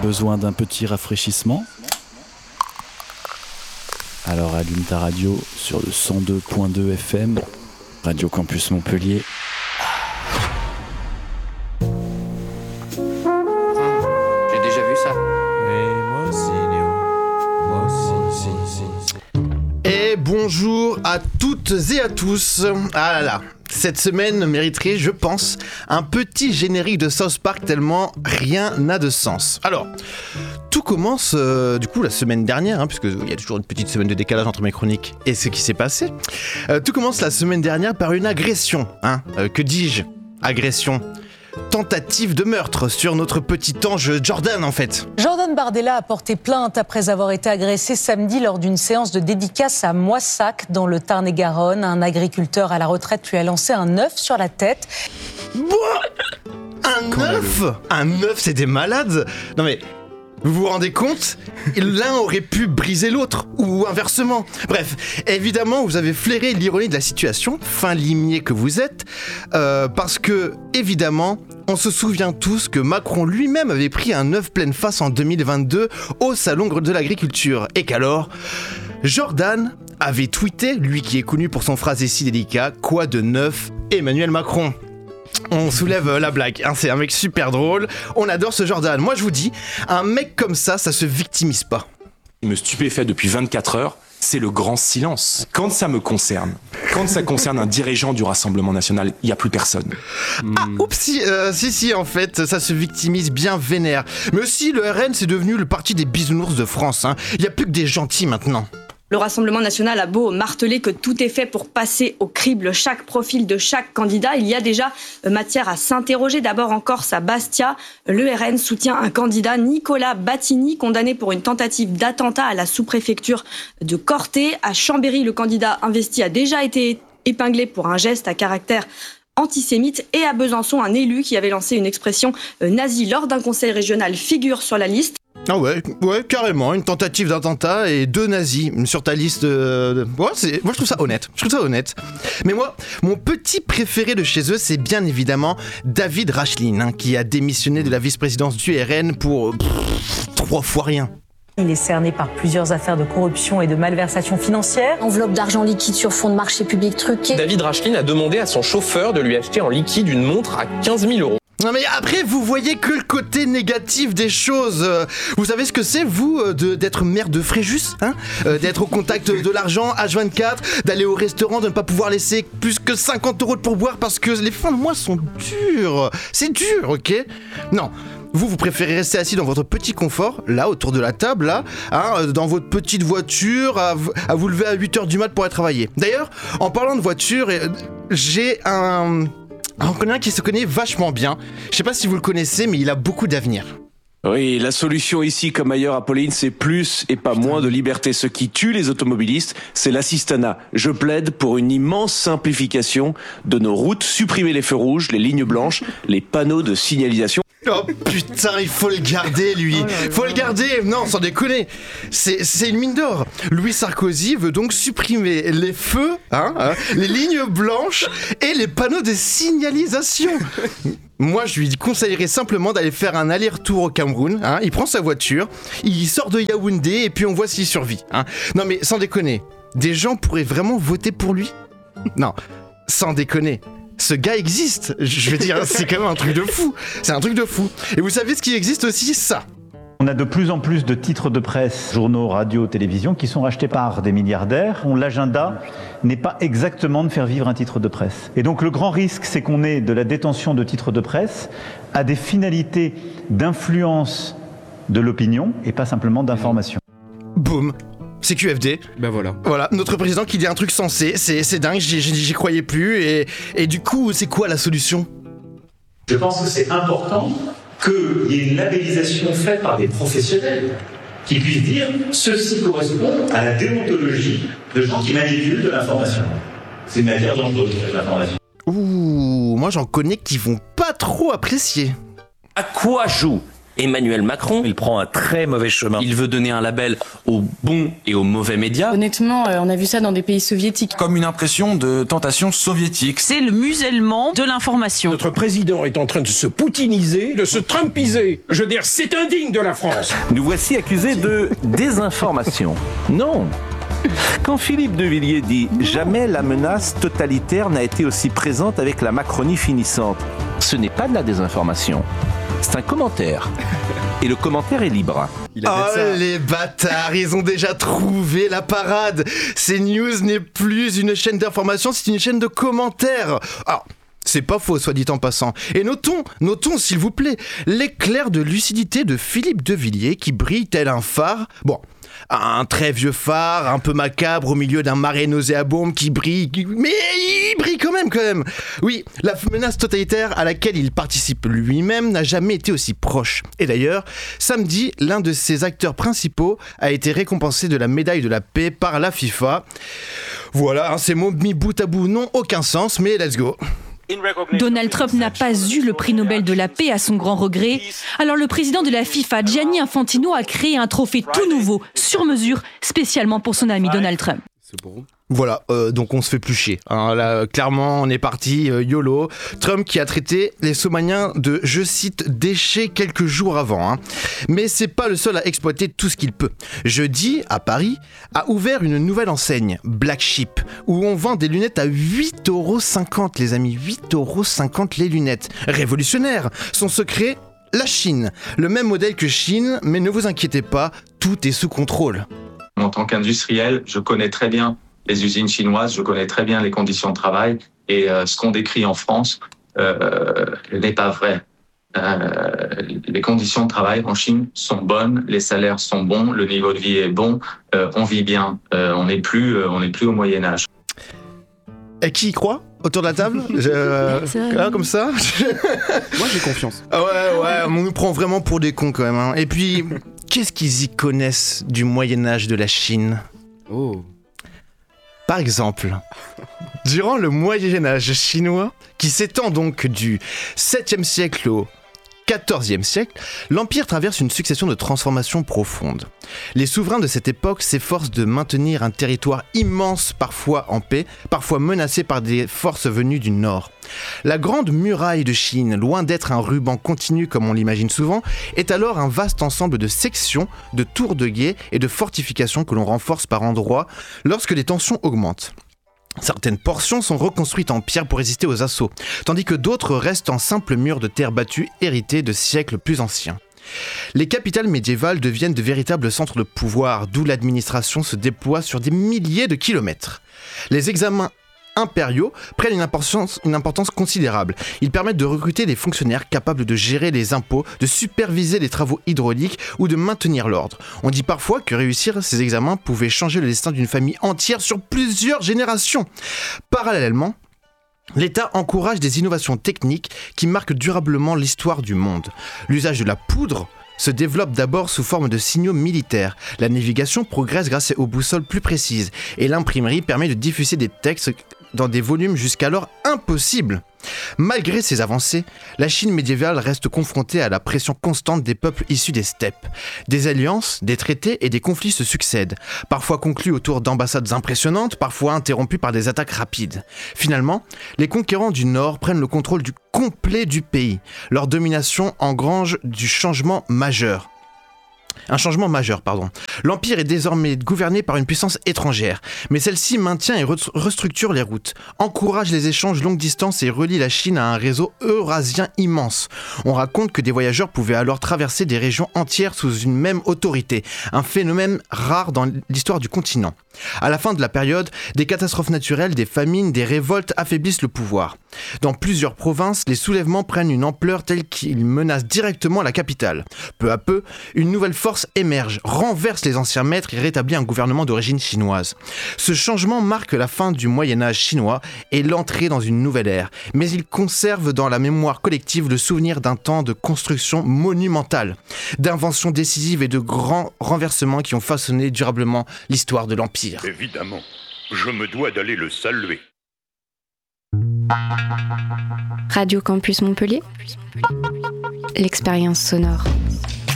Besoin d'un petit rafraîchissement? Alors allume ta radio sur le 102.2 FM, Radio Campus Montpellier. J'ai déjà vu ça. Et moi aussi, Léo. Moi aussi, si. Et bonjour à toutes et à tous. Ah là là, cette semaine mériterait, je pense, un petit générique de South Park tellement rien n'a de sens. Alors, tout commence du coup la semaine dernière, puisqu'il y a toujours une petite semaine de décalage entre mes chroniques et ce qui s'est passé. Tout commence la semaine dernière par une agression. Que dis-je ? Agression. Tentative de meurtre sur notre petit ange Jordan en fait. Jordan Bardella a porté plainte après avoir été agressé samedi lors d'une séance de dédicace à Moissac dans le Tarn-et-Garonne. Un agriculteur à la retraite lui a lancé un œuf sur la tête. Un œuf ? Un œuf, c'est des malades. Non mais... Vous vous rendez compte ? L'un aurait pu briser l'autre, ou inversement. Bref, évidemment, vous avez flairé l'ironie de la situation, fin limier que vous êtes, parce que, évidemment, on se souvient tous que Macron lui-même avait pris un œuf pleine face en 2022 au Salon de l'Agriculture, et qu'alors, Jordan avait tweeté, lui qui est connu pour son phrasé si délicat, « Quoi de neuf, Emmanuel Macron ?» On soulève la blague, c'est un mec super drôle, on adore ce Jordan. Moi je vous dis, un mec comme ça se victimise pas. Il me stupéfait depuis 24 heures, c'est le grand silence. Quand ça me concerne, quand ça concerne un dirigeant du Rassemblement National, il n'y a plus personne. Ah, oups, si, en fait, ça se victimise bien vénère. Mais aussi, le RN, c'est devenu le parti des bisounours de France, Il n'y a plus que des gentils maintenant. Le Rassemblement national a beau marteler que tout est fait pour passer au crible chaque profil de chaque candidat, il y a déjà matière à s'interroger. D'abord en Corse, à Bastia, le RN soutient un candidat, Nicolas Battini, condamné pour une tentative d'attentat à la sous-préfecture de Corté. À Chambéry, le candidat investi a déjà été épinglé pour un geste à caractère antisémite. Et à Besançon, un élu qui avait lancé une expression nazie lors d'un conseil régional figure sur la liste. Ah ouais, carrément, une tentative d'attentat et 2 nazis sur ta liste. Moi je trouve ça honnête. Mais moi, mon petit préféré de chez eux, c'est bien évidemment David Racheline, qui a démissionné de la vice-présidence du RN pour 3 fois rien. Il est cerné par plusieurs affaires de corruption et de malversation financière. Enveloppe d'argent liquide sur fond de marché public truqué. David Racheline a demandé à son chauffeur de lui acheter en liquide une montre à 15 000 euros. Non mais après, vous voyez que le côté négatif des choses. Vous savez ce que c'est, vous, d'être maire de Fréjus, d'être au contact de l'argent, H24, d'aller au restaurant, de ne pas pouvoir laisser plus que 50 euros de pourboire parce que les fins de mois sont dures. C'est dur, ok ? Non. Vous préférez rester assis dans votre petit confort, là, autour de la table, là, dans votre petite voiture, à vous lever à 8h du mat pour aller travailler. D'ailleurs, en parlant de voiture, j'ai un connaît un qui se connaît vachement bien. Je sais pas si vous le connaissez, mais il a beaucoup d'avenir. Oui, la solution ici, comme ailleurs, Apolline, c'est plus et pas moins de liberté. Ce qui tue les automobilistes, c'est l'assistanat. Je plaide pour une immense simplification de nos routes, supprimer les feux rouges, les lignes blanches, les panneaux de signalisation. Oh putain, il faut le garder, lui. Faut le garder. Non, sans déconner. C'est une mine d'or. Louis Sarkozy veut donc supprimer les feux, les lignes blanches et les panneaux de signalisation. Moi, je lui conseillerais simplement d'aller faire un aller-retour au Cameroun. Il prend sa voiture, il sort de Yaoundé et puis on voit s'il survit. Non mais sans déconner, des gens pourraient vraiment voter pour lui ? Non, sans déconner. Ce gars existe, je veux dire, c'est quand même un truc de fou. C'est un truc de fou. Et vous savez ce qui existe aussi ? Ça. On a de plus en plus de titres de presse, journaux, radio, télévision, qui sont rachetés par des milliardaires, dont l'agenda n'est pas exactement de faire vivre un titre de presse. Et donc le grand risque, c'est qu'on ait de la détention de titres de presse à des finalités d'influence de l'opinion et pas simplement d'information. Boum. C'est QFD. Ben voilà. Voilà, notre président qui dit un truc sensé, c'est dingue, j'y croyais plus, et du coup, c'est quoi la solution ? Je pense que c'est important qu'il y ait une labellisation faite par des professionnels qui puissent dire ceci correspond à la déontologie de gens qui manipulent de l'information. C'est une matière dangereuse, l'information. Ouh, moi j'en connais qui vont pas trop apprécier. À quoi joue Emmanuel Macron, il prend un très mauvais chemin. Il veut donner un label aux bons et aux mauvais médias. Honnêtement, on a vu ça dans des pays soviétiques. Comme une impression de tentation soviétique. C'est le musellement de l'information. Notre président est en train de se poutiniser, de se trumpiser. Je veux dire, c'est indigne de la France. Nous voici accusés de désinformation. Non. Quand Philippe de Villiers dit « Jamais la menace totalitaire n'a été aussi présente avec la Macronie finissante », ce n'est pas de la désinformation. C'est un commentaire. Et le commentaire est libre. Oh les bâtards, ils ont déjà trouvé la parade. CNews n'est plus une chaîne d'information, c'est une chaîne de commentaires. Alors, c'est pas faux, soit dit en passant. Et notons s'il vous plaît, l'éclair de lucidité de Philippe de Villiers qui brille tel un phare. Bon, un très vieux phare, un peu macabre au milieu d'un marais nauséabond qui brille, mais il brille quand même. Oui, la menace totalitaire à laquelle il participe lui-même n'a jamais été aussi proche. Et d'ailleurs, samedi, l'un de ses acteurs principaux a été récompensé de la médaille de la paix par la FIFA. Voilà, ces mots mis bout à bout n'ont aucun sens, mais let's go. Donald Trump n'a pas eu le prix Nobel de la paix à son grand regret. Alors le président de la FIFA, Gianni Infantino, a créé un trophée tout nouveau, sur mesure, spécialement pour son ami Donald Trump. Voilà, donc on se fait plus chier. Hein, là, clairement, on est parti, YOLO. Trump qui a traité les Somaliens de, je cite, déchets quelques jours avant. Hein. Mais c'est pas le seul à exploiter tout ce qu'il peut. Jeudi, à Paris, a ouvert une nouvelle enseigne, Black Sheep, où on vend des lunettes à 8,50 €, les amis. 8,50 € les lunettes. Révolutionnaire. Son secret, la Chine. Le même modèle que Chine, mais ne vous inquiétez pas, tout est sous contrôle. En tant qu'industriel, je connais très bien les usines chinoises, je connais très bien les conditions de travail et ce qu'on décrit en France n'est pas vrai. Les conditions de travail en Chine sont bonnes, les salaires sont bons, le niveau de vie est bon, on vit bien, on n'est plus au Moyen-Âge. Et qui y croit autour de la table là, comme ça Moi j'ai confiance. Ah ouais, on nous prend vraiment pour des cons quand même. Hein. Et puis, qu'est-ce qu'ils y connaissent du Moyen-Âge de la Chine ? Par exemple, durant le Moyen-Âge chinois, qui s'étend donc du 7e siècle au 14e siècle, l'Empire traverse une succession de transformations profondes. Les souverains de cette époque s'efforcent de maintenir un territoire immense, parfois en paix, parfois menacé par des forces venues du nord. La grande muraille de Chine, loin d'être un ruban continu comme on l'imagine souvent, est alors un vaste ensemble de sections, de tours de guet et de fortifications que l'on renforce par endroits lorsque les tensions augmentent. Certaines portions sont reconstruites en pierre pour résister aux assauts, tandis que d'autres restent en simples murs de terre battue hérités de siècles plus anciens. Les capitales médiévales deviennent de véritables centres de pouvoir, d'où l'administration se déploie sur des milliers de kilomètres. Les examens impériaux prennent une importance considérable. Ils permettent de recruter des fonctionnaires capables de gérer les impôts, de superviser les travaux hydrauliques ou de maintenir l'ordre. On dit parfois que réussir ces examens pouvait changer le destin d'une famille entière sur plusieurs générations. Parallèlement, l'État encourage des innovations techniques qui marquent durablement l'histoire du monde. L'usage de la poudre se développe d'abord sous forme de signaux militaires. La navigation progresse grâce aux boussoles plus précises et l'imprimerie permet de diffuser des textes dans des volumes jusqu'alors impossibles. Malgré ces avancées, la Chine médiévale reste confrontée à la pression constante des peuples issus des steppes. Des alliances, des traités et des conflits se succèdent, parfois conclus autour d'ambassades impressionnantes, parfois interrompus par des attaques rapides. Finalement, les conquérants du Nord prennent le contrôle complet du pays. Leur domination engrange un changement majeur. L'Empire est désormais gouverné par une puissance étrangère, mais celle-ci maintient et restructure les routes, encourage les échanges longue distance et relie la Chine à un réseau eurasien immense. On raconte que des voyageurs pouvaient alors traverser des régions entières sous une même autorité, un phénomène rare dans l'histoire du continent. À la fin de la période, des catastrophes naturelles, des famines, des révoltes affaiblissent le pouvoir. Dans plusieurs provinces, les soulèvements prennent une ampleur telle qu'ils menacent directement la capitale. Peu à peu, une nouvelle force émerge, renverse les anciens maîtres et rétablit un gouvernement d'origine chinoise. Ce changement marque la fin du Moyen-Âge chinois et l'entrée dans une nouvelle ère, mais il conserve dans la mémoire collective le souvenir d'un temps de construction monumentale, d'inventions décisives et de grands renversements qui ont façonné durablement l'histoire de l'Empire. Évidemment, je me dois d'aller le saluer. Radio Campus Montpellier, l'expérience sonore.